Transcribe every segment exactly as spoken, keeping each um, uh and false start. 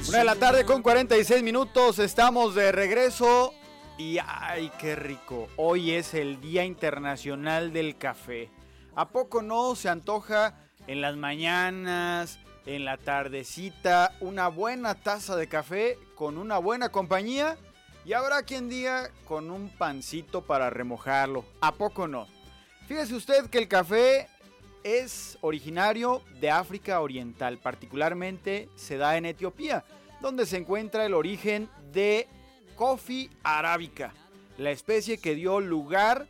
Una de la tarde con cuarenta y seis minutos, estamos de regreso y ¡ay, qué rico! Hoy es el Día Internacional del Café. ¿A poco no se antoja en las mañanas, en la tardecita, una buena taza de café con una buena compañía? Y habrá quien diga con un pancito para remojarlo. ¿A poco no? Fíjese usted que el café es originario de África Oriental, particularmente se da en Etiopía, donde se encuentra el origen de Coffea arábica, la especie que dio lugar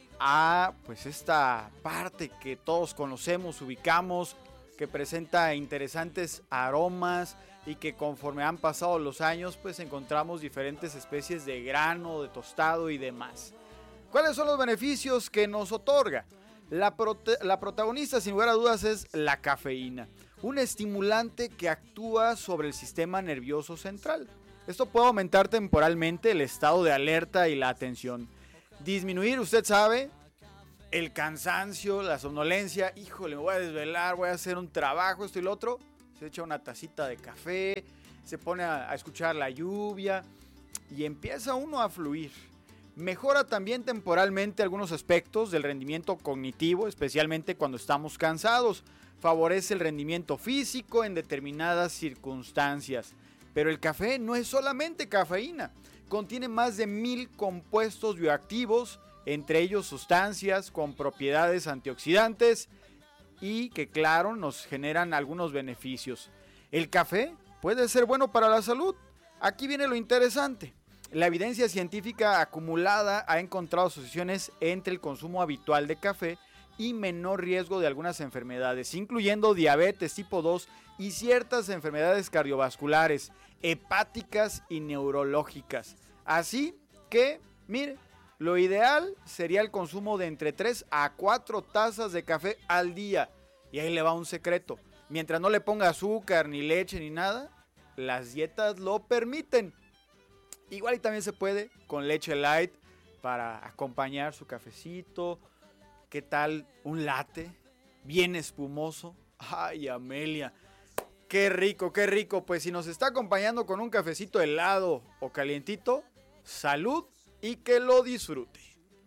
a pues esta parte que todos conocemos, ubicamos, que presenta interesantes aromas y que conforme han pasado los años pues encontramos diferentes especies de grano, de tostado y demás. ¿Cuáles son los beneficios que nos otorga? La, prote- la protagonista sin lugar a dudas es la cafeína, un estimulante que actúa sobre el sistema nervioso central. Esto puede aumentar temporalmente el estado de alerta y la atención, disminuir, usted sabe, el cansancio, la somnolencia. Híjole, me voy a desvelar, voy a hacer un trabajo, esto y lo otro. Se echa una tacita de café, se pone a, a escuchar la lluvia y empieza uno a fluir. Mejora también temporalmente algunos aspectos del rendimiento cognitivo, especialmente cuando estamos cansados. Favorece el rendimiento físico en determinadas circunstancias. Pero el café no es solamente cafeína. Contiene más de mil compuestos bioactivos, entre ellos sustancias con propiedades antioxidantes y que, claro, nos generan algunos beneficios. El café puede ser bueno para la salud. Aquí viene lo interesante. La evidencia científica acumulada ha encontrado asociaciones entre el consumo habitual de café y menor riesgo de algunas enfermedades, incluyendo diabetes tipo dos y ciertas enfermedades cardiovasculares, hepáticas y neurológicas. Así que, mire, lo ideal sería el consumo de entre tres a cuatro tazas de café al día. Y ahí le va un secreto. Mientras no le ponga azúcar, ni leche, ni nada, las dietas lo permiten. Igual y también se puede con leche light para acompañar su cafecito. ¿Qué tal un latte bien espumoso? Ay, Amelia, qué rico, qué rico. Pues si nos está acompañando con un cafecito helado o calientito, salud y que lo disfrute.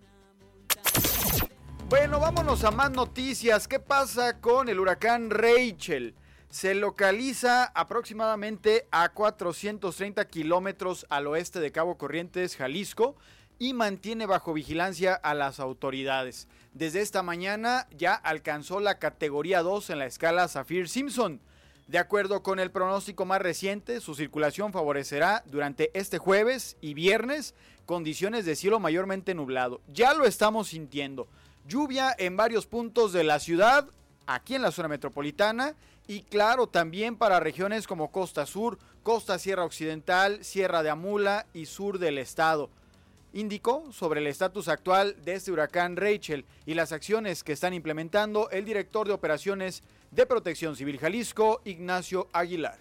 Bueno, vámonos a más noticias. ¿Qué pasa con el huracán Rachel? Se localiza aproximadamente a cuatrocientos treinta kilómetros al oeste de Cabo Corrientes, Jalisco, y mantiene bajo vigilancia a las autoridades. Desde esta mañana ya alcanzó la categoría dos en la escala Saffir-Simpson. De acuerdo con el pronóstico más reciente, su circulación favorecerá durante este jueves y viernes condiciones de cielo mayormente nublado. Ya lo estamos sintiendo. Lluvia en varios puntos de la ciudad, aquí en la zona metropolitana, y claro, también para regiones como Costa Sur, Costa Sierra Occidental, Sierra de Amula y sur del estado. Indicó sobre el estatus actual de este huracán Rachel y las acciones que están implementando el director de operaciones de Protección Civil Jalisco, Ignacio Aguilar.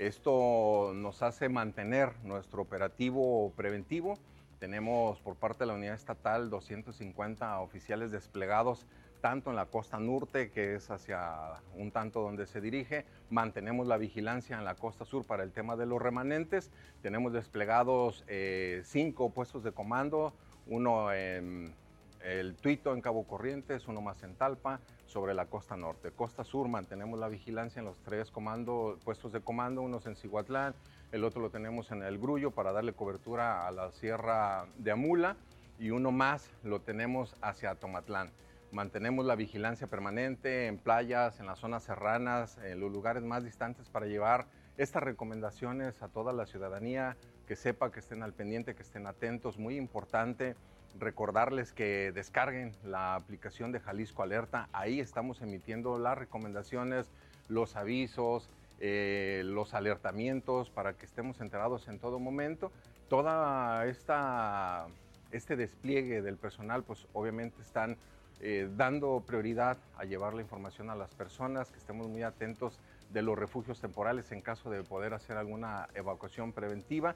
Esto nos hace mantener nuestro operativo preventivo. Tenemos por parte de la unidad estatal doscientos cincuenta oficiales desplegados tanto en la costa norte, que es hacia un tanto donde se dirige. Mantenemos la vigilancia en la costa sur para el tema de los remanentes. Tenemos desplegados eh, cinco puestos de comando, uno en el Tuito en Cabo Corrientes, uno más en Talpa, sobre la costa norte. Costa sur mantenemos la vigilancia en los tres comando, puestos de comando, uno en Cihuatlán, el otro lo tenemos en el Grullo para darle cobertura a la Sierra de Amula y uno más lo tenemos hacia Tomatlán. Mantenemos la vigilancia permanente en playas, en las zonas serranas, en los lugares más distantes para llevar estas recomendaciones a toda la ciudadanía, que sepa que estén al pendiente, que estén atentos. Muy importante recordarles que descarguen la aplicación de Jalisco Alerta. Ahí estamos emitiendo las recomendaciones, los avisos, eh, los alertamientos para que estemos enterados en todo momento. Toda esta este despliegue del personal, pues obviamente están Eh, dando prioridad a llevar la información a las personas, que estemos muy atentos de los refugios temporales en caso de poder hacer alguna evacuación preventiva.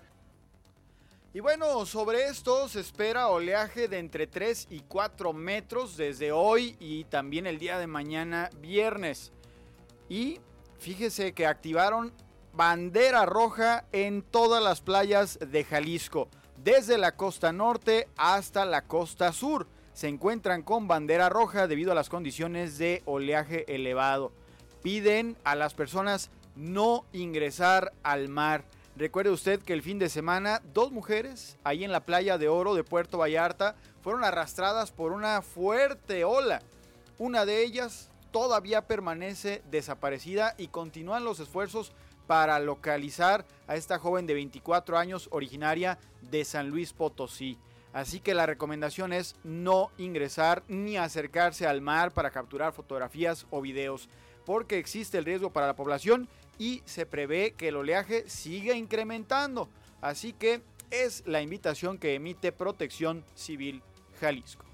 Y bueno, sobre esto se espera oleaje de entre tres y cuatro metros desde hoy y también el día de mañana viernes. Y fíjese que activaron bandera roja en todas las playas de Jalisco, desde la costa norte hasta la costa sur. Se encuentran con bandera roja debido a las condiciones de oleaje elevado. Piden a las personas no ingresar al mar. Recuerde usted que el fin de semana dos mujeres ahí en la playa de Oro de Puerto Vallarta fueron arrastradas por una fuerte ola. Una de ellas todavía permanece desaparecida y continúan los esfuerzos para localizar a esta joven de veinticuatro años originaria de San Luis Potosí. Así que la recomendación es no ingresar ni acercarse al mar para capturar fotografías o videos, porque existe el riesgo para la población y se prevé que el oleaje siga incrementando. Así que es la invitación que emite Protección Civil Jalisco.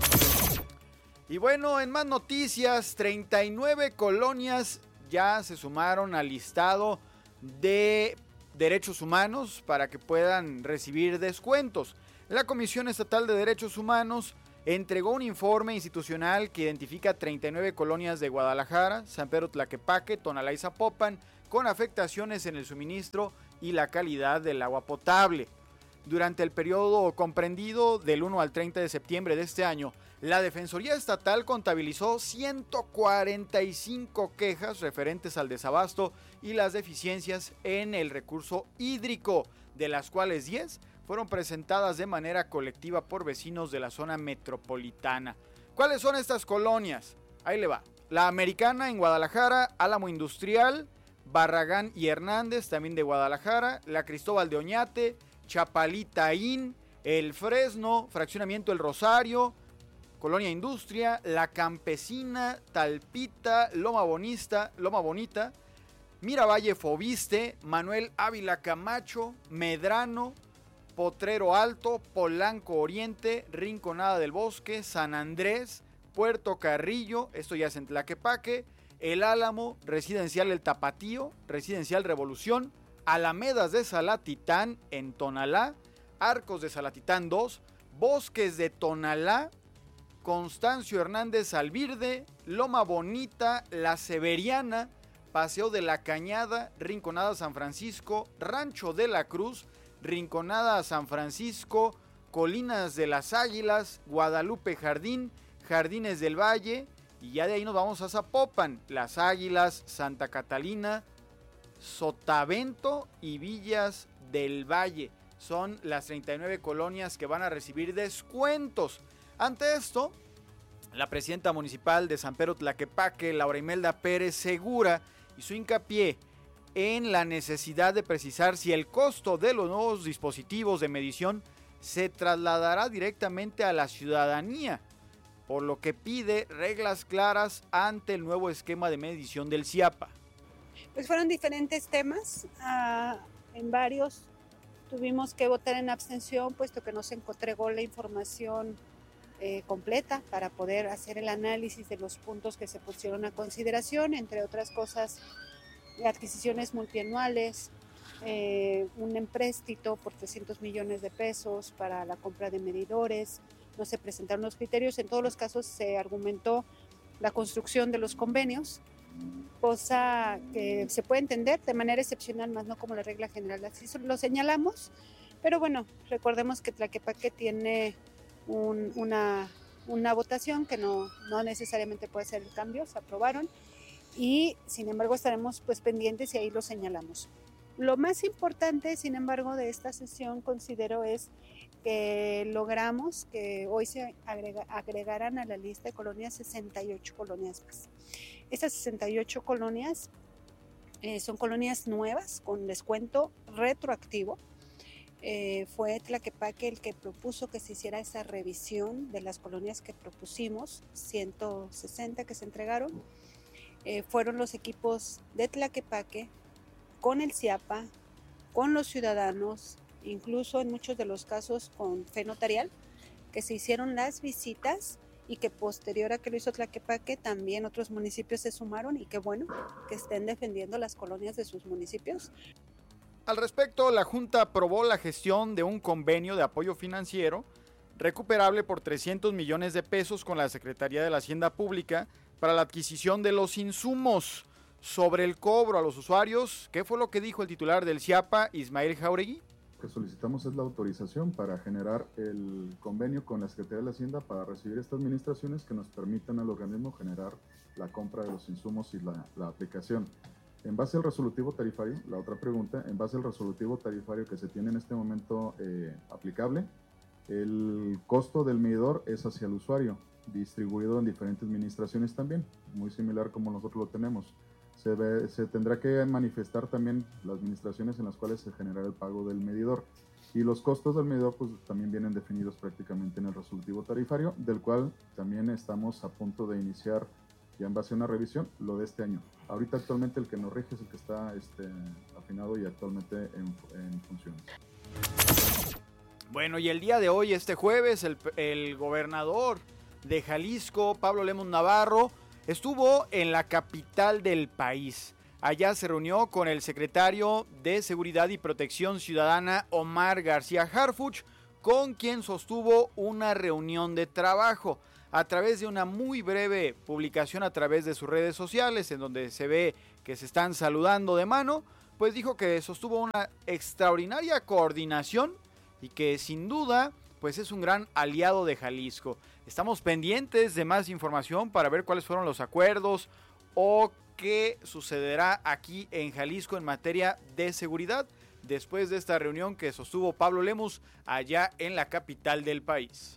Y bueno, en más noticias, treinta y nueve colonias ya se sumaron al listado de derechos humanos para que puedan recibir descuentos. La Comisión Estatal de Derechos Humanos entregó un informe institucional que identifica treinta y nueve colonias de Guadalajara, San Pedro Tlaquepaque, Tonalá y Zapopan con afectaciones en el suministro y la calidad del agua potable. Durante el periodo comprendido del uno al treinta de septiembre de este año, la Defensoría Estatal contabilizó ciento cuarenta y cinco quejas referentes al desabasto y las deficiencias en el recurso hídrico, de las cuales diez fueron presentadas de manera colectiva por vecinos de la zona metropolitana. ¿Cuáles son estas colonias? Ahí le va. La Americana en Guadalajara, Álamo Industrial, Barragán y Hernández, también de Guadalajara, la Cristóbal de Oñate, Chapalitaín, El Fresno, Fraccionamiento El Rosario, Colonia Industria, La Campesina, Talpita, Loma Bonista, Loma Bonita, Miravalle Fobiste, Manuel Ávila Camacho, Medrano, Potrero Alto, Polanco Oriente, Rinconada del Bosque, San Andrés, Puerto Carrillo, esto ya es en Tlaquepaque, El Álamo, Residencial El Tapatío, Residencial Revolución, Alamedas de Salatitán en Tonalá, Arcos de Salatitán dos, Bosques de Tonalá, Constancio Hernández Alvirde, Loma Bonita, La Severiana, Paseo de la Cañada, Rinconada San Francisco, Rancho de la Cruz, Rinconada San Francisco, Colinas de las Águilas, Guadalupe Jardín, Jardines del Valle, y ya de ahí nos vamos a Zapopan, Las Águilas, Santa Catalina, Sotavento y Villas del Valle. Son las treinta y nueve colonias que van a recibir descuentos. Ante esto, la presidenta municipal de San Pedro Tlaquepaque, Laura Imelda Pérez Segura, hizo hincapié en la necesidad de precisar si el costo de los nuevos dispositivos de medición se trasladará directamente a la ciudadanía, por lo que pide reglas claras ante el nuevo esquema de medición del CIAPA. Pues fueron diferentes temas, uh, en varios tuvimos que votar en abstención, puesto que no se entregó la información eh, completa para poder hacer el análisis de los puntos que se pusieron a consideración, entre otras cosas, adquisiciones multianuales, eh, un empréstito por trescientos millones de pesos para la compra de medidores, no se presentaron los criterios, en todos los casos se argumentó la construcción de los convenios, cosa que se puede entender de manera excepcional, más no como la regla general, así lo señalamos, pero bueno, recordemos que Tlaquepaque tiene un, una, una votación que no, no necesariamente puede ser el cambio, se aprobaron, y sin embargo estaremos pues pendientes y ahí lo señalamos. Lo más importante, sin embargo, de esta sesión considero es que logramos que hoy se agrega, agregaran a la lista de colonias sesenta y ocho colonias más. Estas sesenta y ocho colonias eh, son colonias nuevas con descuento retroactivo. Eh, fue Tlaquepaque el que propuso que se hiciera esa revisión de las colonias que propusimos, ciento sesenta que se entregaron. Eh, fueron los equipos de Tlaquepaque con el CIAPA, con los ciudadanos, incluso en muchos de los casos con fe notarial, que se hicieron las visitas y que posterior a que lo hizo Tlaquepaque también otros municipios se sumaron, y qué bueno que estén defendiendo las colonias de sus municipios. Al respecto, la Junta aprobó la gestión de un convenio de apoyo financiero recuperable por trescientos millones de pesos con la Secretaría de la Hacienda Pública para la adquisición de los insumos sobre el cobro a los usuarios. ¿Qué fue lo que dijo el titular del CIAPA, Ismael Jauregui? Lo que solicitamos es la autorización para generar el convenio con la Secretaría de la Hacienda para recibir estas administraciones que nos permitan al organismo generar la compra de los insumos y la, la aplicación. En base al resolutivo tarifario, la otra pregunta, en base al resolutivo tarifario que se tiene en este momento eh, aplicable, el costo del medidor es hacia el usuario, distribuido en diferentes administraciones también, muy similar como nosotros lo tenemos. Se, ve, se tendrá que manifestar también las administraciones en las cuales se generará el pago del medidor. Y los costos del medidor pues, también vienen definidos prácticamente en el resolutivo tarifario, del cual también estamos a punto de iniciar, ya en base a una revisión, lo de este año. Ahorita actualmente el que nos rige es el que está este, afinado y actualmente en, en funciones. Bueno, y el día de hoy, este jueves, el, el gobernador de Jalisco, Pablo Lemus Navarro, estuvo en la capital del país. Allá se reunió con el secretario de Seguridad y Protección Ciudadana, Omar García Harfuch, con quien sostuvo una reunión de trabajo. A través de una muy breve publicación a través de sus redes sociales, en donde se ve que se están saludando de mano, pues dijo que sostuvo una extraordinaria coordinación y que sin duda pues es un gran aliado de Jalisco. Estamos pendientes de más información para ver cuáles fueron los acuerdos o qué sucederá aquí en Jalisco en materia de seguridad después de esta reunión que sostuvo Pablo Lemus allá en la capital del país.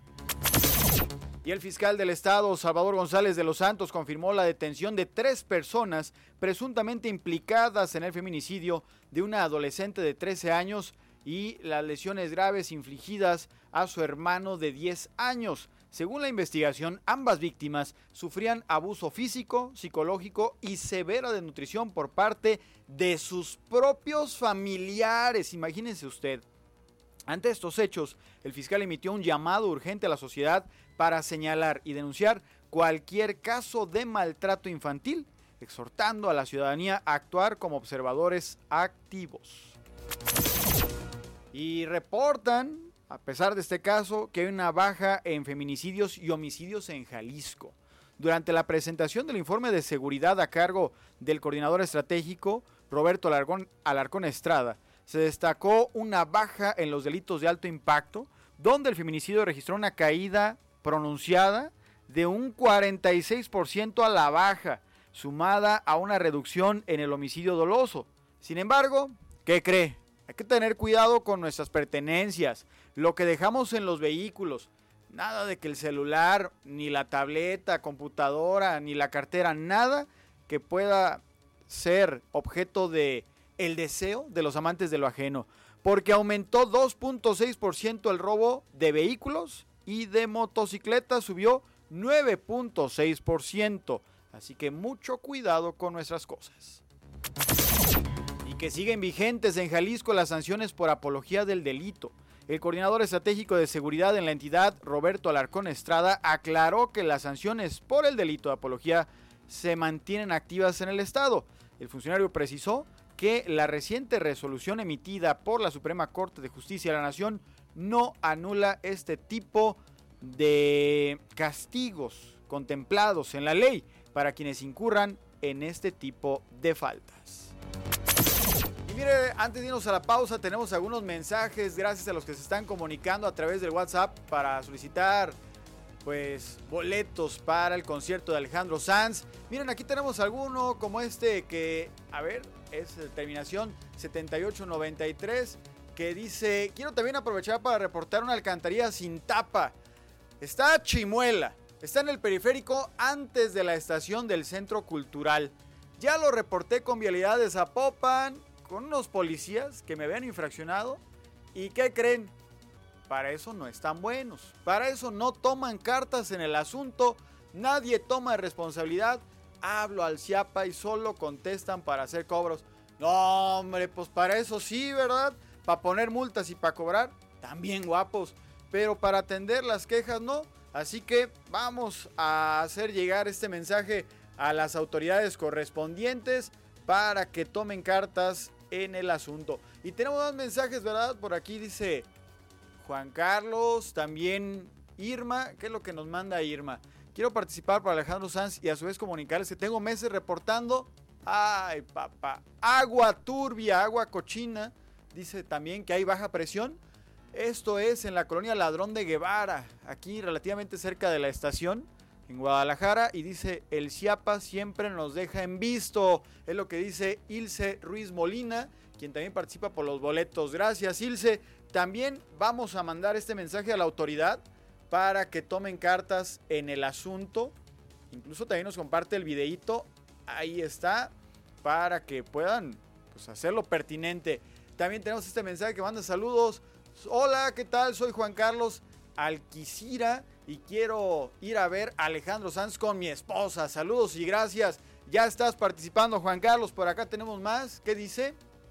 Y el fiscal del estado, Salvador González de los Santos, confirmó la detención de tres personas presuntamente implicadas en el feminicidio de una adolescente de trece años y las lesiones graves infligidas a su hermano de diez años. Según la investigación, ambas víctimas sufrían abuso físico, psicológico y severa desnutrición por parte de sus propios familiares. Imagínense usted. Ante estos hechos, el fiscal emitió un llamado urgente a la sociedad para señalar y denunciar cualquier caso de maltrato infantil, exhortando a la ciudadanía a actuar como observadores activos. Y reportan, a pesar de este caso, que hay una baja en feminicidios y homicidios en Jalisco. Durante la presentación del informe de seguridad a cargo del coordinador estratégico, Roberto Alarcón, Alarcón Estrada, se destacó una baja en los delitos de alto impacto, donde el feminicidio registró una caída pronunciada de un cuarenta y seis por ciento a la baja, sumada a una reducción en el homicidio doloso. Sin embargo, ¿qué cree? Hay que tener cuidado con nuestras pertenencias, lo que dejamos en los vehículos. Nada de que el celular, ni la tableta, computadora, ni la cartera, nada que pueda ser objeto de el deseo de los amantes de lo ajeno. Porque aumentó dos punto seis por ciento el robo de vehículos y de motocicletas subió nueve punto seis por ciento. Así que mucho cuidado con nuestras cosas. Y que siguen vigentes en Jalisco las sanciones por apología del delito. El coordinador estratégico de seguridad en la entidad, Roberto Alarcón Estrada, aclaró que las sanciones por el delito de apología se mantienen activas en el estado. El funcionario precisó que la reciente resolución emitida por la Suprema Corte de Justicia de la Nación no anula este tipo de castigos contemplados en la ley para quienes incurran en este tipo de faltas. Y mire, antes de irnos a la pausa, tenemos algunos mensajes gracias a los que se están comunicando a través del WhatsApp para solicitar pues boletos para el concierto de Alejandro Sanz. Miren, aquí tenemos alguno como este que, a ver, es de terminación setenta y ocho noventa y tres, que dice: quiero también aprovechar para reportar una alcantarilla sin tapa. Está Chimuela, está en el periférico antes de la estación del Centro Cultural. Ya lo reporté con Vialidad de Zapopan, con unos policías que me habían infraccionado. ¿Y qué creen? Para eso no están buenos, para eso no toman cartas en el asunto, nadie toma responsabilidad. Hablo al CIAPA y solo contestan para hacer cobros. No, hombre, pues para eso sí, ¿verdad? Para poner multas y para cobrar, también guapos. Pero para atender las quejas no. Así que vamos a hacer llegar este mensaje a las autoridades correspondientes para que tomen cartas en el asunto. Y tenemos más mensajes, ¿verdad? Por aquí dice Juan Carlos, también Irma. ¿Qué es lo que nos manda Irma? Quiero participar para Alejandro Sanz y a su vez comunicarles que tengo meses reportando Ay, papá. Agua turbia, agua cochina. Dice también que hay baja presión. Esto es en la colonia Ladrón de Guevara, aquí relativamente cerca de la estación, en Guadalajara. Y dice, el Chiapas siempre nos deja en visto. Es lo que dice Ilse Ruiz Molina, quien también participa por los boletos. Gracias, Ilse. También vamos a mandar este mensaje a la autoridad para que tomen cartas en el asunto. Incluso también nos comparte el videíto. Ahí está, para que puedan pues, hacerlo pertinente. También tenemos este mensaje que manda saludos. Hola, ¿qué tal? Soy Juan Carlos Alquicira y quiero ir a ver a Alejandro Sanz con mi esposa. Saludos y gracias. Ya estás participando, Juan Carlos. Por acá tenemos más. ¿Qué dice?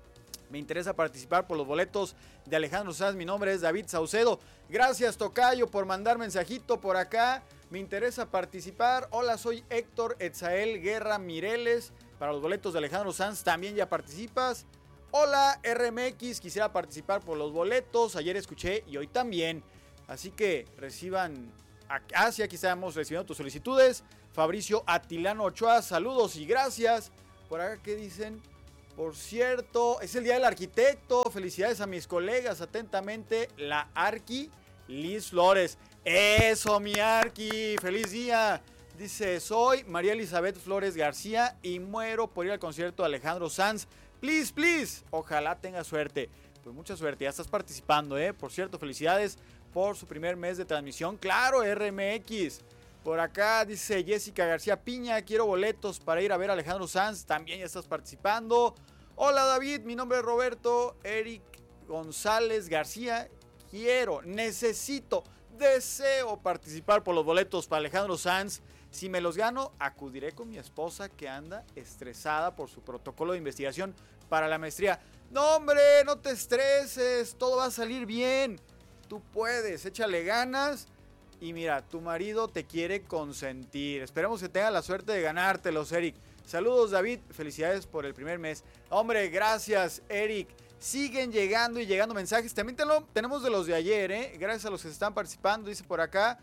Me interesa participar por los boletos de Alejandro Sanz. Mi nombre es David Saucedo. Gracias, tocayo, por mandar mensajito por acá. Me interesa participar. Hola, soy Héctor Etzael Guerra Mireles. Para los boletos de Alejandro Sanz también ya participas. Hola, R M X. Quisiera participar por los boletos. Ayer escuché y hoy también. Así que reciban. Ah, sí, aquí estamos recibiendo tus solicitudes. Fabricio Atilano Ochoa. Saludos y gracias. Por acá, ¿qué dicen? Por cierto, es el día del arquitecto. Felicidades a mis colegas. Atentamente, la Arqui Liz Flores. Eso, mi Arqui. Feliz día. Dice, soy María Elizabeth Flores García y muero por ir al concierto de Alejandro Sanz. Please, please. Ojalá tenga suerte. Pues mucha suerte. Ya estás participando, ¿eh? Por cierto, felicidades por su primer mes de transmisión. Claro, R M X. Por acá dice Jessica García Piña, quiero boletos para ir a ver a Alejandro Sanz. También ya estás participando. Hola David, mi nombre es Roberto Eric González García. Quiero, necesito, deseo participar por los boletos para Alejandro Sanz. Si me los gano, acudiré con mi esposa que anda estresada por su protocolo de investigación para la maestría. No hombre, no te estreses, todo va a salir bien. Tú puedes, échale ganas. Y mira, tu marido te quiere consentir. Esperemos que tenga la suerte de ganártelos, Eric. Saludos, David. Felicidades por el primer mes. Hombre, gracias, Eric. Siguen llegando y llegando mensajes. También tenemos de los de ayer, ¿eh? Gracias a los que están participando. Dice por acá,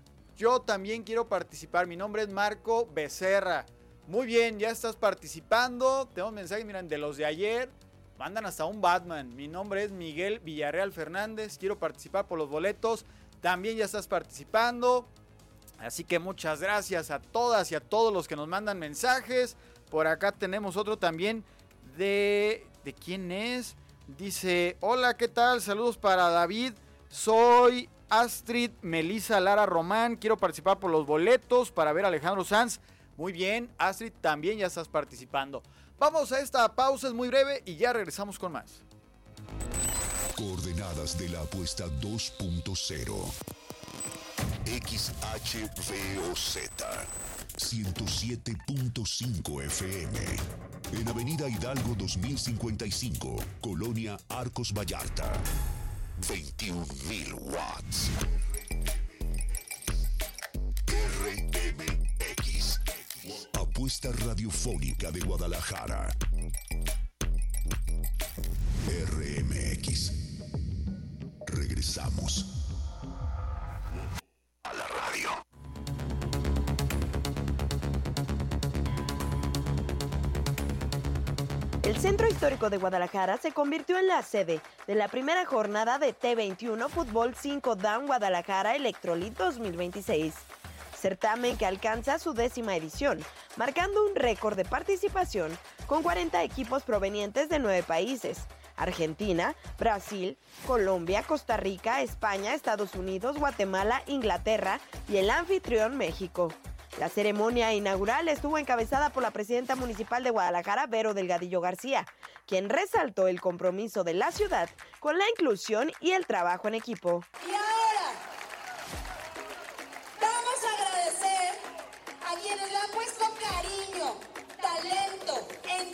yo también quiero participar. Mi nombre es Marco Becerra. Muy bien, ya estás participando. Tenemos mensajes, miren, de los de ayer. Mandan hasta un Batman. Mi nombre es Miguel Villarreal Fernández. Quiero participar por los boletos. También ya estás participando. Así que muchas gracias a todas y a todos los que nos mandan mensajes. Por acá tenemos otro también de... ¿De quién es? Dice, hola, ¿qué tal? Saludos para David. Soy Astrid Melisa Lara Román. Quiero participar por los boletos para ver a Alejandro Sanz. Muy bien, Astrid, también ya estás participando. Vamos a esta pausa, es muy breve y ya regresamos con más. Coordenadas de la apuesta dos punto cero. X H V O Z ciento siete punto cinco F M. En Avenida Hidalgo dos mil cincuenta y cinco, Colonia Arcos Vallarta. veintiún mil watts. R M X. Apuesta radiofónica de Guadalajara. R M X. Regresamos a la radio. El Centro Histórico de Guadalajara se convirtió en la sede de la primera jornada de T veintiuno Fútbol cinco Down Guadalajara Electrolit dos mil veintiséis. Certamen que alcanza su décima edición, marcando un récord de participación con cuarenta equipos provenientes de nueve países: Argentina, Brasil, Colombia, Costa Rica, España, Estados Unidos, Guatemala, Inglaterra y el anfitrión México. La ceremonia inaugural estuvo encabezada por la presidenta municipal de Guadalajara, Vero Delgadillo García, quien resaltó el compromiso de la ciudad con la inclusión y el trabajo en equipo. Y ahora vamos a agradecer a quienes le han puesto cariño, talento,